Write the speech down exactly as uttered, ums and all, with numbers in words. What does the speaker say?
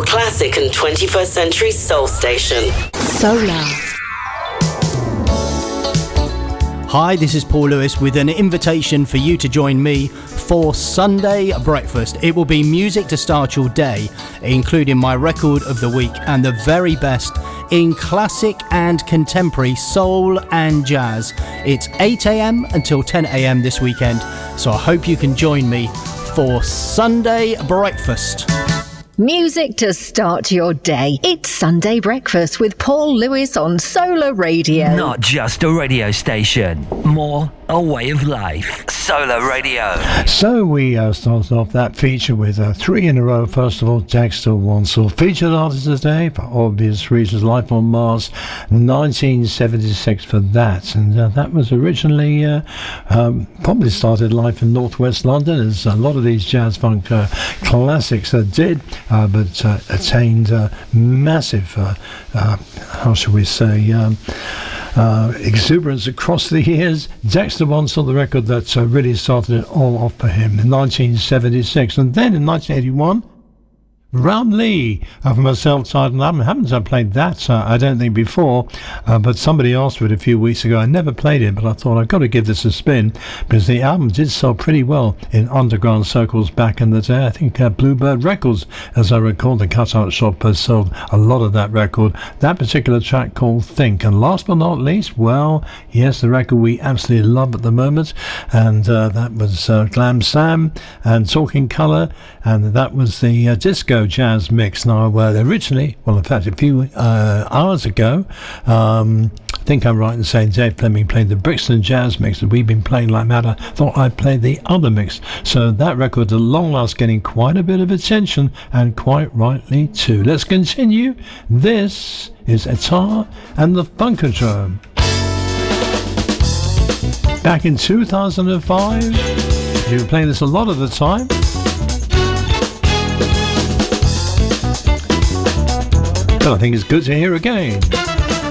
Your classic and twenty-first century soul station. Solar. Hi, this is Paul Lewis with an invitation for you to join me for Sunday breakfast. It will be music to start your day, including my record of the week and the very best in classic and contemporary soul and jazz. It's eight a.m. until ten a.m. this weekend, so I hope you can join me for Sunday breakfast. Music to start your day. It's Sunday Breakfast with Paul Lewis on Solar Radio. Not just a radio station, more a way of life. Solar Radio. So we uh, started off that feature with uh, three in a row. First of all, Dexter Wansel, featured artist today for obvious reasons. Life on Mars, nineteen seventy-six for that, and uh, that was originally uh, um, probably started life in northwest London, as a lot of these jazz funk uh, classics uh, did. Uh, but uh, attained uh, massive, uh, uh, how shall we say, um, uh, exuberance across the years. Dexter Wansel, the record that uh, really started it all off for him in nineteen seventy-six. And then in nineteen eighty-one, Ram Lee uh, from a self-titled album. I haven't uh, played that, uh, I don't think, before, uh, but somebody asked for it a few weeks ago. I never played it, but I thought I've got to give this a spin, because the album did sell pretty well in underground circles back in the day. I think uh, Bluebird Records, as I recall, the cut-out shop has sold a lot of that record. That particular track called Think. And last but not least, well, yes, the record we absolutely love at the moment, and uh, that was uh, Glam Sam and Talking Colour, and that was the uh, disco jazz mix. Now, uh, originally, well, in fact, a few uh, hours ago, um, I think I'm right in saying Dave Fleming played the Brixton jazz mix that we've been playing like mad. I thought I'd play the other mix. So that record, at long last, getting quite a bit of attention, and quite rightly too. Let's continue. This is Etar and the Funkadrome. Back in two thousand five, you were playing this a lot of the time. But I think it's good to hear again.